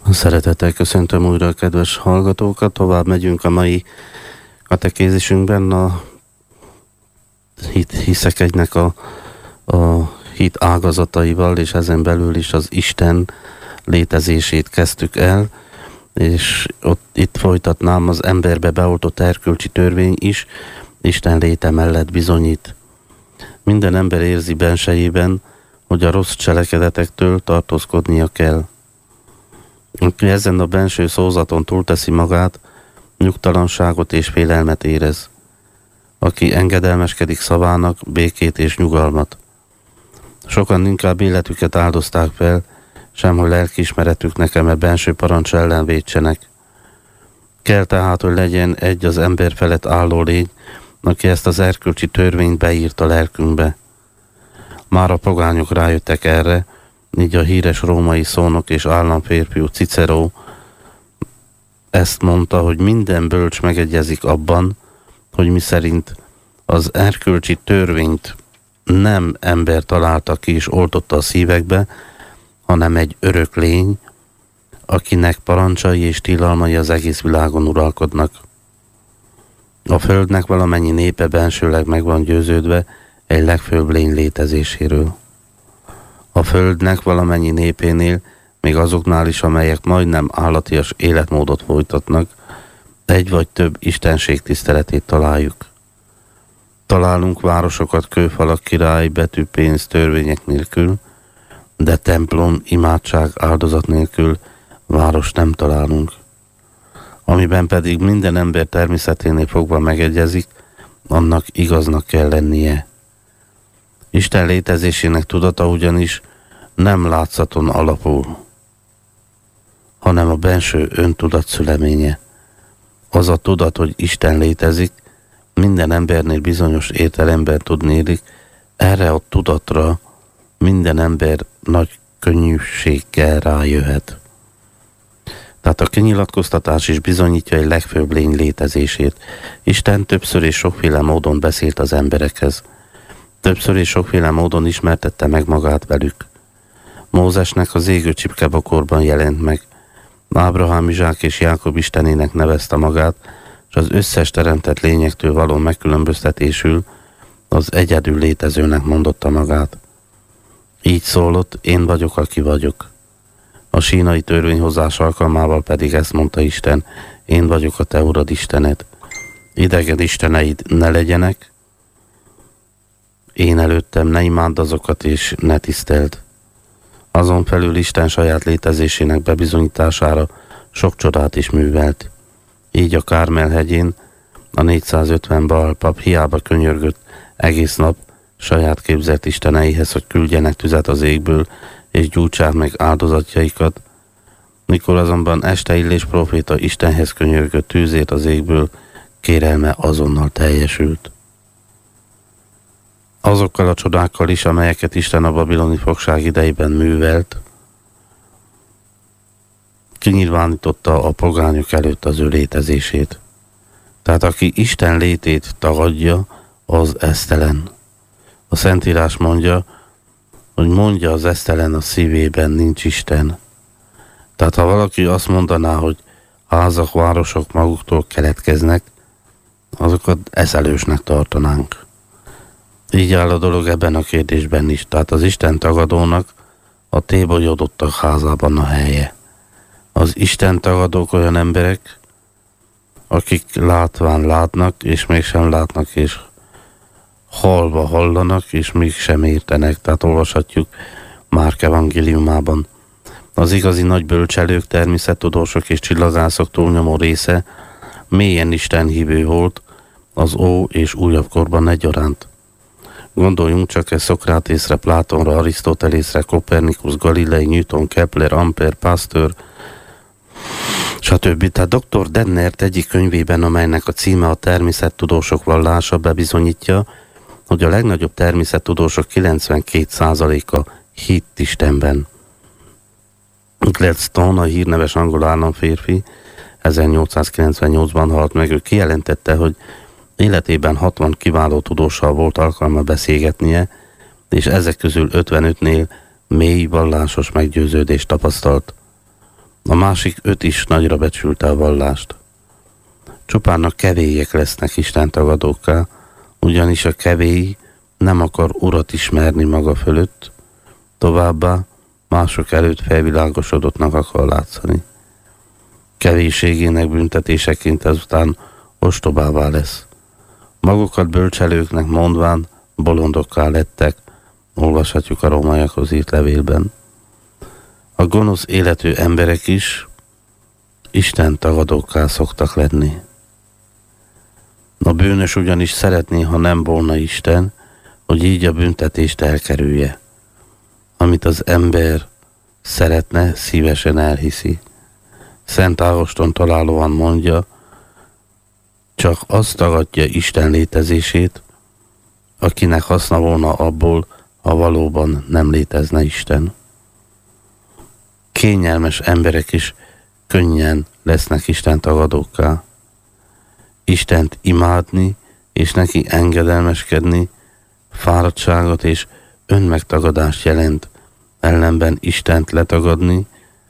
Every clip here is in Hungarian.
Szeretettel köszöntöm újra a kedves hallgatókat, tovább megyünk a mai katekézisünkben a hiszekegynek a hit ágazataival, és ezen belül is az Isten létezését kezdtük el, és itt folytatnám, az emberbe beoltott erkölcsi törvény is Isten léte mellett bizonyít. Minden ember érzi bensejében, hogy a rossz cselekedetektől tartózkodnia kell. Aki ezen a benső szózaton túlteszi magát, nyugtalanságot és félelmet érez. Aki engedelmeskedik szavának, békét és nyugalmat. Sokan inkább életüket áldozták fel, semhogy lelkiismeretüknek eme benső parancs ellen védsenek. Kell tehát, hogy legyen egy az ember felett álló lény, aki ezt az erkölcsi törvényt beírt a lelkünkbe. Már a pogányok rájöttek erre, így a híres római szónok és államférfiú Cicero ezt mondta, hogy minden bölcs megegyezik abban, hogy miszerint az erkölcsi törvényt nem ember találta ki és oltotta a szívekbe, hanem egy örök lény, akinek parancsai és tilalmai az egész világon uralkodnak. A földnek valamennyi népe bensőleg meg van győződve egy legfőbb lény létezéséről. A földnek valamennyi népénél, még azoknál is, amelyek majdnem állatias életmódot folytatnak, egy vagy több istenség tiszteletét találjuk. Találunk városokat kőfalak, király, betűpénz, törvények nélkül, de templom, imádság, áldozat nélkül város nem találunk. Amiben pedig minden ember természeténél fogva megegyezik, annak igaznak kell lennie. Isten létezésének tudata ugyanis nem látszaton alapul, hanem a benső öntudat szüleménye. Az a tudat, hogy Isten létezik, minden embernél bizonyos értelemben tudnélik, erre a tudatra minden ember nagy könnyűséggel rájöhet. Tehát a kinyilatkoztatás is bizonyítja egy legfőbb lény létezését. Isten többször és sokféle módon beszélt az emberekhez. Többször és sokféle módon ismertette meg magát velük. Mózesnek az égő csipkebokorban jelent meg. Ábrahám, Izsák és Jákob istenének nevezte magát, és az összes teremtett lényektől való megkülönböztetésül az egyedül létezőnek mondotta magát. Így szólott, én vagyok, aki vagyok. A sínai törvényhozás alkalmával pedig ezt mondta Isten, én vagyok a te urad Istened. Idegen isteneid ne legyenek, én előttem ne imádd azokat és ne tiszteld. Azon felül Isten saját létezésének bebizonyítására sok csodát is művelt. Így a Kármel hegyén a 450 Baál pap hiába könyörgött egész nap saját képzelt isteneihez, hogy küldjenek tüzet az égből, és gyújtsák meg áldozatjaikat. Mikor azonban este Illés próféta Istenhez könyörgött tűzét az égből, kérelme azonnal teljesült. Azokkal a csodákkal is, amelyeket Isten a babiloni fogság idejében művelt, kinyilvánította a pogányok előtt az ő létezését. Tehát aki Isten létét tagadja, az esztelen. A Szentírás mondja, hogy mondja az esztelen, a szívében nincs Isten. Tehát ha valaki azt mondaná, hogy házak, városok maguktól keletkeznek, azokat eszelősnek tartanánk. Így áll a dolog ebben a kérdésben is. Tehát az Isten tagadónak a tébolyodottak házában a helye. Az Isten tagadók olyan emberek, akik látván látnak, és mégsem látnak, és hallva hallanak, és mégsem értenek. Tehát olvashatjuk Márk evangéliumában. Az igazi nagy bölcselők, természettudósok és csillagászok túlnyomó része mélyen istenhívő volt az ó és újabb korban egyaránt. Gondoljunk csak Szokratészre, Plátonra, Arisztotelészre, Kopernikus, Galilei, Newton, Kepler, Ampere, Pasteur, stb. Tehát dr. Dennert egyik könyvében, amelynek a címe a Természettudósok vallása, bebizonyítja, hogy a legnagyobb természettudósok 92%-a hitt Istenben. Gladstone, a hírneves angol államférfi, 1898-ban halt meg, ő kijelentette, hogy életében 60 kiváló tudóssal volt alkalma beszélgetnie, és ezek közül 55-nél mély vallásos meggyőződést tapasztalt. A másik 5 is nagyra becsülte a vallást. Csupán a kevélyek lesznek Isten tagadókká, ugyanis a kevély nem akar urat ismerni maga fölött, továbbá mások előtt felvilágosodottnak akar látszani. Kevélységének büntetéseként ezután ostobává lesz. Magukat bölcselőknek mondván bolondokká lettek, olvashatjuk a rómaiakhoz írt levélben. A gonosz életű emberek is Isten tagadókká szoktak lenni. A bűnös ugyanis szeretné, ha nem volna Isten, hogy így a büntetést elkerülje. Amit az ember szeretne, szívesen elhiszi. Szent Ágoston találóan mondja, csak azt tagadja Isten létezését, akinek haszna volna abból, ha valóban nem létezne Isten. Kényelmes emberek is könnyen lesznek Isten tagadókká. Istent imádni és neki engedelmeskedni fáradtságot és önmegtagadást jelent, ellenben Istent letagadni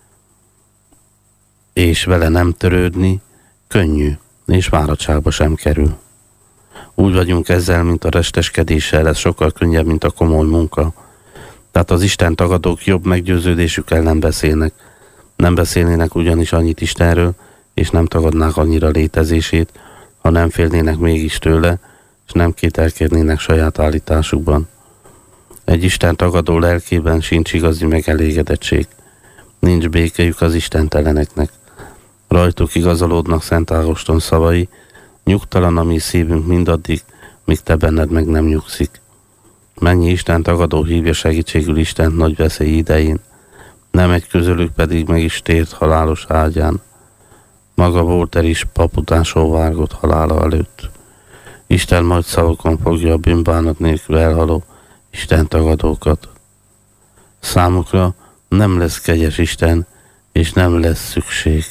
és vele nem törődni könnyű és fáradtságba sem kerül. Úgy vagyunk ezzel, mint a resteskedéssel, ez sokkal könnyebb, mint a komoly munka. Tehát az Isten tagadók jobb meggyőződésükkel nem beszélnek. Nem beszélnének ugyanis annyit Istenről, és nem tagadnák annyira létezését, ha nem félnének mégis tőle, és nem kételkednének saját állításukban. Egy Isten tagadó lelkében sincs igazi megelégedettség. Nincs békejük az istenteleneknek. Rajtuk igazolódnak Szent Ágoston szavai, nyugtalan a mi szívünk mindaddig, míg te benned meg nem nyugszik. Mennyi Isten tagadó hívja segítségül Istent nagy veszély idején, nem egy közülük pedig meg is tért halálos ágyán. Maga Voltaire is pap után sóvárgott halála előtt. Isten majd szavakon fogja a bűnbánat nélkül elhaló Isten tagadókat. Számukra nem lesz kegyes Isten, és nem lesz szükség.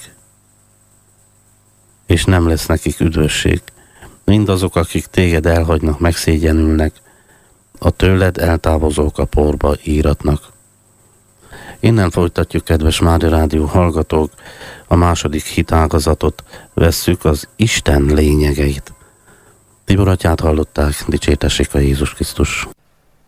És nem lesz nekik üdvösség. Mindazok, akik téged elhagynak, megszégyenülnek, a tőled eltávozók a porba íratnak. Innen folytatjuk, kedves Mária Rádió hallgatók, a második hitágazatot, vesszük az Isten lényegeit. Tibor atyát hallották, dicsértessék a Jézus Krisztus.